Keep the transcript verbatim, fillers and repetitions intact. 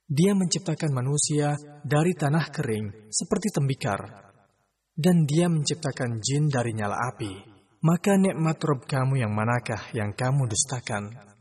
Dia menciptakan manusia dari tanah kering seperti tembikar, dan Dia menciptakan jin dari nyala api. Maka nikmat Rabb kamu yang manakah yang kamu dustakan?